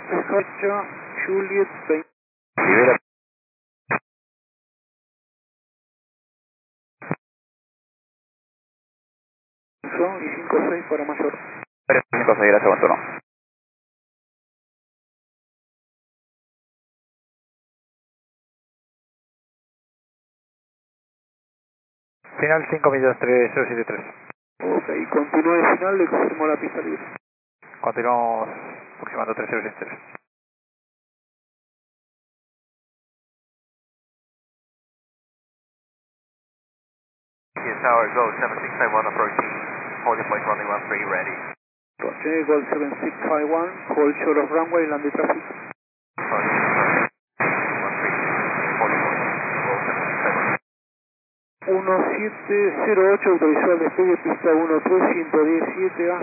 Pescacha, Juliet 20. Libera. Y 5-6 para mayor. 5-6, gracias, buen turno. Final 5.3073. Ok, continúa el final, le confirmó la pista libre. Continuamos aproximando 3073. Yes, tower, go, 7651 approaching, holding point running 13 ready. Roger, Gold 7651, hold short of runway, land traffic. Holding 1708, autorizó al despegue, pista 13117A.